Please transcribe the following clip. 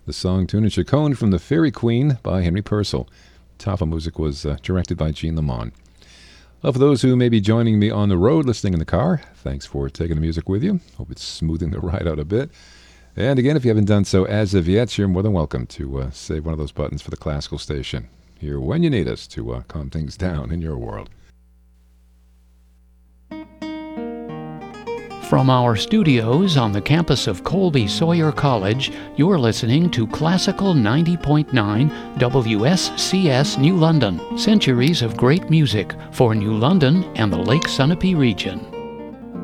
The song Tune and Chaconne from The Fairy Queen by Henry Purcell. Top of music was directed by Gene Lamont. Well, for those who may be joining me on the road, listening in the car, thanks for taking the music with you. Hope it's smoothing the ride out a bit. And again, if you haven't done so as of yet, you're more than welcome to save one of those buttons for the classical station. Here when you need us to calm things down in your world. From our studios on the campus of Colby Sawyer College, you're listening to Classical 90.9 WSCS New London. Centuries of great music for New London and the Lake Sunapee region.